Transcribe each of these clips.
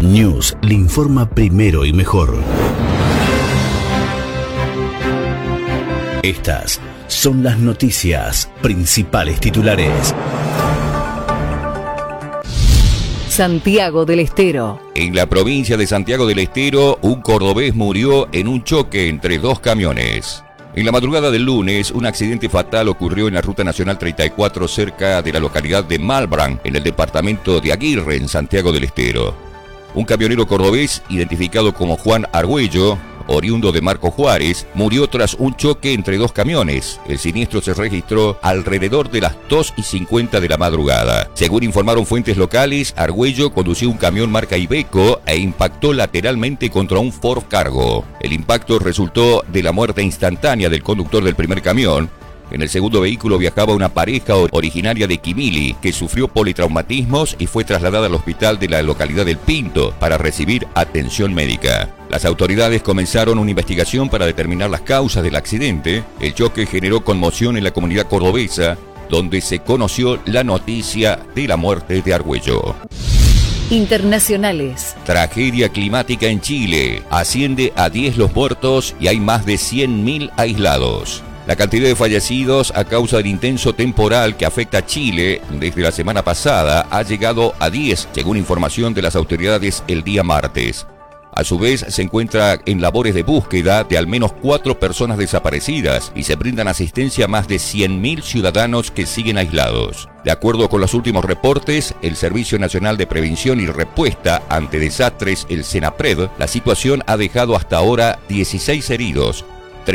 News le informa primero y mejor. Estas son las noticias, principales titulares. Santiago del Estero. En la provincia de Santiago del Estero, un cordobés murió en un choque entre dos camiones. En la madrugada del lunes, un accidente fatal ocurrió en la Ruta Nacional 34 cerca de la localidad de Malbrán, en el departamento de Aguirre, en Santiago del Estero. Un camionero cordobés, identificado como Juan Argüello, oriundo de Marco Juárez, murió tras un choque entre dos camiones. El siniestro se registró alrededor de las 2:50 de la madrugada. Según informaron fuentes locales, Argüello condució un camión marca Iveco e impactó lateralmente contra un Ford Cargo. El impacto resultó de la muerte instantánea del conductor del primer camión. En el segundo vehículo viajaba una pareja originaria de Quimili que sufrió politraumatismos y fue trasladada al hospital de la localidad del Pinto para recibir atención médica. Las autoridades comenzaron una investigación para determinar las causas del accidente. El choque generó conmoción en la comunidad cordobesa, donde se conoció la noticia de la muerte de Argüello. Internacionales. Tragedia climática en Chile. Asciende a 10 los muertos y hay más de 100.000 aislados. La cantidad de fallecidos a causa del intenso temporal que afecta a Chile desde la semana pasada ha llegado a 10, según información de las autoridades el día martes. A su vez, se encuentra en labores de búsqueda de al menos 4 personas desaparecidas y se brindan asistencia a más de 100.000 ciudadanos que siguen aislados. De acuerdo con los últimos reportes, el Servicio Nacional de Prevención y Respuesta ante Desastres, el SENAPRED, la situación ha dejado hasta ahora 16 heridos,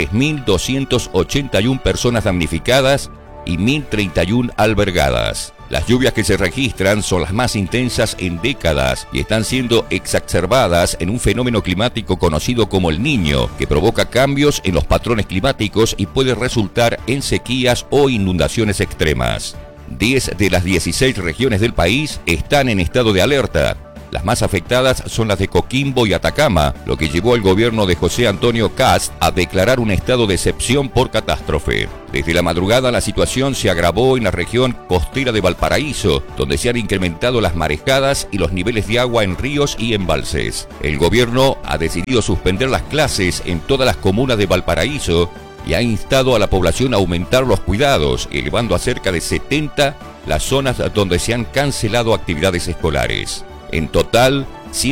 3.281 personas damnificadas y 1.031 albergadas. Las lluvias que se registran son las más intensas en décadas y están siendo exacerbadas en un fenómeno climático conocido como el Niño, que provoca cambios en los patrones climáticos y puede resultar en sequías o inundaciones extremas. 10 de las 16 regiones del país están en estado de alerta. Las más afectadas son las de Coquimbo y Atacama, lo que llevó al gobierno de José Antonio Kast a declarar un estado de excepción por catástrofe. Desde la madrugada la situación se agravó en la región costera de Valparaíso, donde se han incrementado las marejadas y los niveles de agua en ríos y embalses. El gobierno ha decidido suspender las clases en todas las comunas de Valparaíso y ha instado a la población a aumentar los cuidados, elevando a cerca de 70 las zonas donde se han cancelado actividades escolares. En total,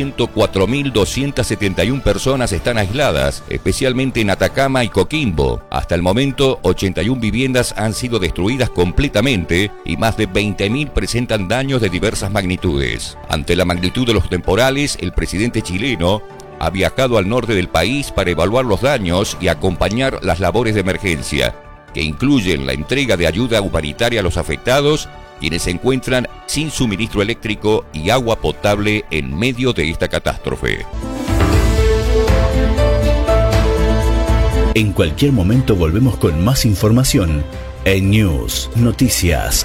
104.271 personas están aisladas, especialmente en Atacama y Coquimbo. Hasta el momento, 81 viviendas han sido destruidas completamente y más de 20.000 presentan daños de diversas magnitudes. Ante la magnitud de los temporales, el presidente chileno ha viajado al norte del país para evaluar los daños y acompañar las labores de emergencia, que incluyen la entrega de ayuda humanitaria a los afectados, quienes se encuentran sin suministro eléctrico y agua potable en medio de esta catástrofe. En cualquier momento volvemos con más información en News Noticias.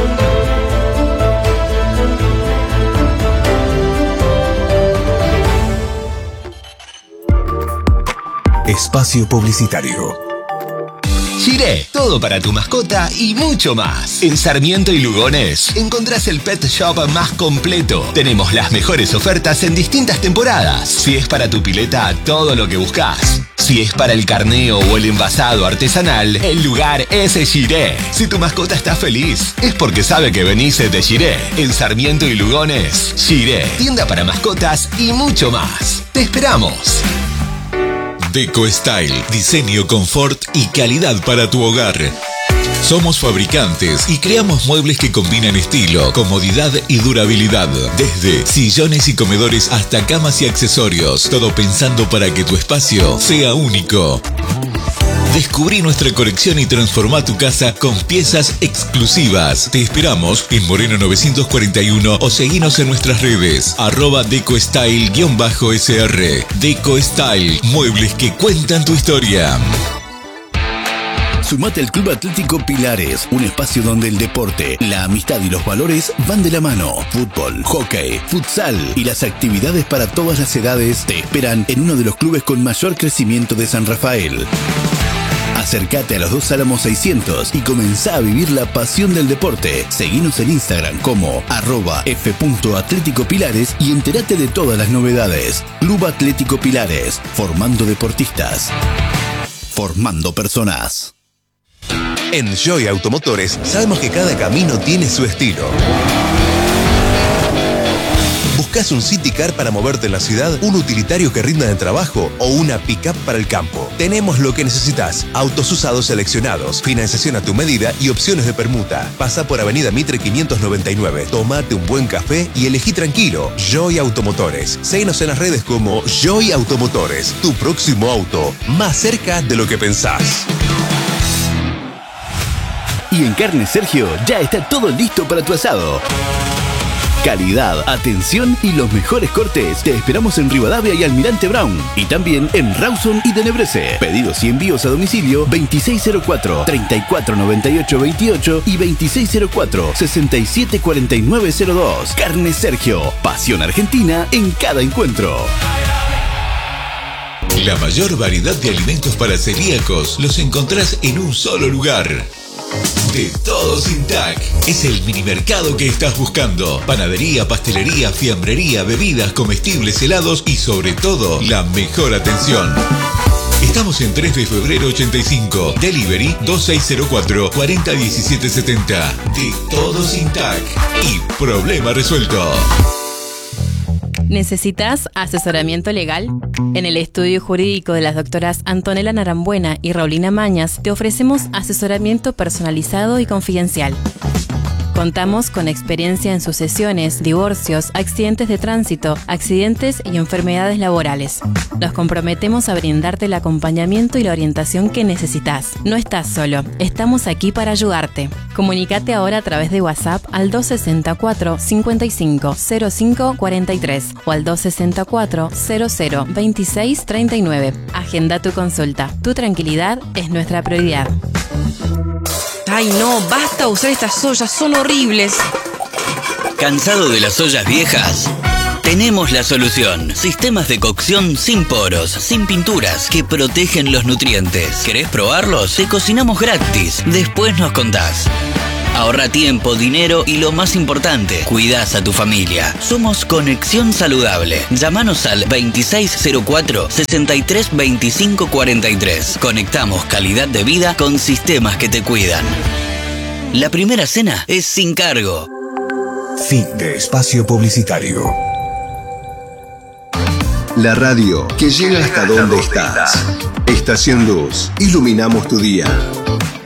Espacio publicitario. Giré, todo para tu mascota y mucho más. En Sarmiento y Lugones encontrás el pet shop más completo. Tenemos las mejores ofertas en distintas temporadas. Si es para tu pileta, todo lo que buscas. Si es para el carneo o el envasado artesanal, el lugar es Giré. Si tu mascota está feliz, es porque sabe que venís de Giré. En Sarmiento y Lugones, Giré, tienda para mascotas y mucho más. ¡Te esperamos! Deco Style, diseño, confort y calidad para tu hogar. Somos fabricantes y creamos muebles que combinan estilo, comodidad y durabilidad. Desde sillones y comedores hasta camas y accesorios. Todo pensando para que tu espacio sea único. Descubrí nuestra colección y transformá tu casa con piezas exclusivas. Te esperamos en Moreno 941 o seguinos en nuestras redes. @DecoStyle_SR. Deco Style, muebles que cuentan tu historia. Sumate al Club Atlético Pilares, un espacio donde el deporte, la amistad y los valores van de la mano. Fútbol, hockey, futsal y las actividades para todas las edades te esperan en uno de los clubes con mayor crecimiento de San Rafael. Acércate a los Dos Álamos 600 y comenzá a vivir la pasión del deporte. Seguinos en Instagram como @f.atléticopilares y entérate de todas las novedades. Club Atlético Pilares, formando deportistas, formando personas. En Joy Automotores sabemos que cada camino tiene su estilo. ¿Buscas un City Car para moverte en la ciudad, un utilitario que rinda en trabajo o una pick-up para el campo? Tenemos lo que necesitas. Autos usados seleccionados, financiación a tu medida y opciones de permuta. Pasa por Avenida Mitre 599, tomate un buen café y elegí tranquilo. Joy Automotores. Síguenos en las redes como Joy Automotores. Tu próximo auto, más cerca de lo que pensás. Y en Carne Sergio ya está todo listo para tu asado. Calidad, atención y los mejores cortes. Te esperamos en Rivadavia y Almirante Brown. Y también en Rawson y Tenebrese. Pedidos y envíos a domicilio 2604-349828 y 2604-674902. Carne Sergio. Pasión argentina en cada encuentro. La mayor variedad de alimentos para celíacos los encontrás en un solo lugar. De Todo Sin TAC. Es el mini mercado que estás buscando. Panadería, pastelería, fiambrería, bebidas, comestibles, helados y sobre todo, la mejor atención. Estamos en 3 de febrero 85. Delivery 2604-401770. De Todo Sin TAC. Y problema resuelto. ¿Necesitas asesoramiento legal? En el estudio jurídico de las doctoras Antonella Narambuena y Raulina Mañas te ofrecemos asesoramiento personalizado y confidencial. Contamos con experiencia en sucesiones, divorcios, accidentes de tránsito, accidentes y enfermedades laborales. Nos comprometemos a brindarte el acompañamiento y la orientación que necesitas. No estás solo, estamos aquí para ayudarte. Comunícate ahora a través de WhatsApp al 264 55 05 43 o al 264 00 26 39. Agenda tu consulta. Tu tranquilidad es nuestra prioridad. Ay no, basta usar estas ollas, son horribles. ¿Cansado de las ollas viejas? Tenemos la solución. Sistemas de cocción sin poros, sin pinturas, que protegen los nutrientes. ¿Querés probarlos? Te cocinamos gratis. Después nos contás. Ahorra tiempo, dinero y lo más importante, cuidás a tu familia. Somos Conexión Saludable. Llámanos al 2604-632543. Conectamos calidad de vida con sistemas que te cuidan. La primera cena es sin cargo. Fin de espacio publicitario. La radio que llega hasta donde estás. Estación Luz. Iluminamos tu día.